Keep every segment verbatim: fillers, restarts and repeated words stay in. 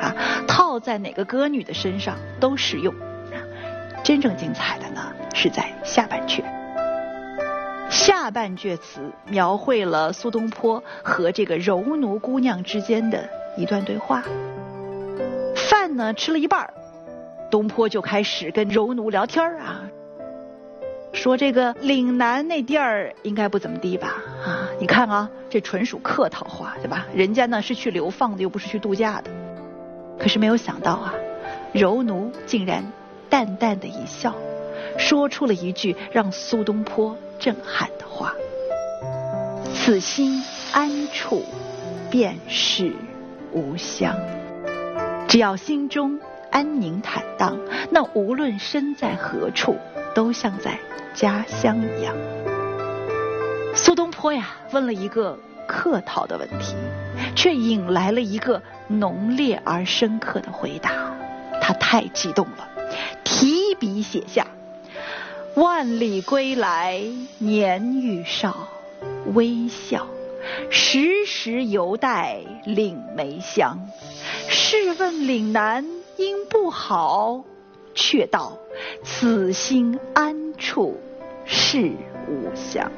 啊，套在哪个歌女的身上都适用。真正精彩的呢是在下半阙。下半阙词描绘了苏东坡和这个柔奴姑娘之间的一段对话。饭呢吃了一半，东坡就开始跟柔奴聊天啊，说这个岭南那地儿应该不怎么地吧啊，你看啊，这纯属客套话，对吧？人家呢是去流放的，又不是去度假的。可是没有想到啊，柔奴竟然淡淡的一笑，说出了一句让苏东坡震撼的话：此心安处便是吾乡。只要心中安宁坦荡，那无论身在何处都像在家乡一样。苏东坡呀问了一个客套的问题，却引来了一个浓烈而深刻的回答。他太激动了，提笔写下：万里归来年愈少，微笑时时犹带岭梅香。试问岭南应不好，却道此心安处是吾乡。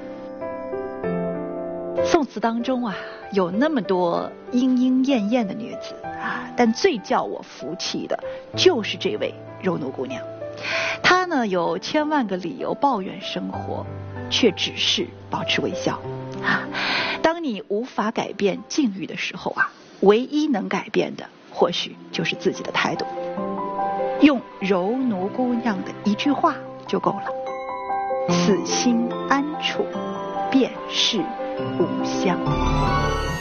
宋词当中啊，有那么多莺莺燕燕的女子啊，但最叫我服气的就是这位柔奴姑娘。她呢有千万个理由抱怨生活，却只是保持微笑啊。当你无法改变境遇的时候啊，唯一能改变的或许就是自己的态度。用柔奴姑娘的一句话就够了：此心安处便是吾乡。